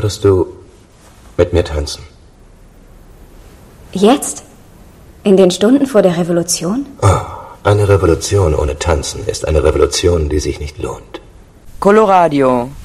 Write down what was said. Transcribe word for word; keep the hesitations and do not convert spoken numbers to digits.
Würdest du mit mir tanzen? Jetzt? In den Stunden vor der Revolution? Oh, eine Revolution ohne Tanzen ist eine Revolution, die sich nicht lohnt. Coloradio.